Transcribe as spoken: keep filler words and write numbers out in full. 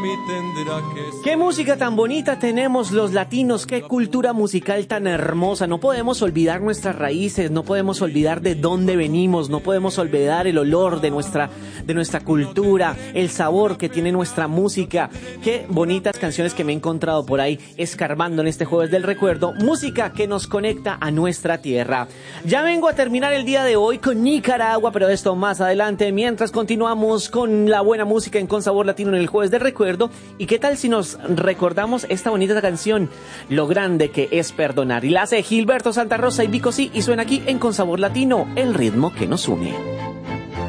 mí tendrá que ser. Qué música tan bonita tenemos los latinos, qué cultura musical tan hermosa. No podemos olvidar nuestras raíces, no podemos olvidar de dónde venimos, no podemos olvidar el olor de nuestra, de nuestra cultura, el sabor que tiene nuestra música. Qué bonitas canciones que me he encontrado por ahí escarbando en este Jueves del Recuerdo. Música que nos conecta a nuestra tierra. Ya vengo a terminar el día de hoy con Nicaragua, pero esto más adelante, mientras continuamos con la buena música en Con Sabor Latino en el Jueves del Recuerdo. ¿Y qué tal si nos recordamos esta bonita canción, Lo grande que es perdonar? Y la hace Gilberto Santa Rosa y Vico Sí, y suena aquí en Con Sabor Latino, el ritmo que nos une.